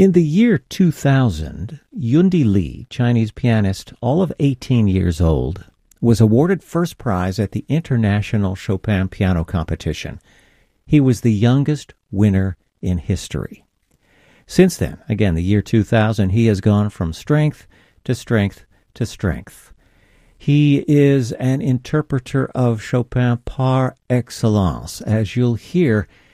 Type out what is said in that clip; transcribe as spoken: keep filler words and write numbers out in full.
In the year two thousand, Yundi Li, Chinese pianist, all of eighteen years old, was awarded first prize at the International Chopin Piano Competition. He was the youngest winner in history. Since then, again, the year two thousand, he has gone from strength to strength to strength. He is an interpreter of Chopin par excellence. As you'll hear,